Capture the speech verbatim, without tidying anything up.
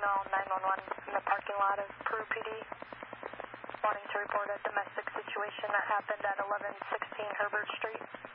female nine one one in the parking lot of Peru P D, wanting to report a domestic situation that happened at eleven sixteen Herbert Street.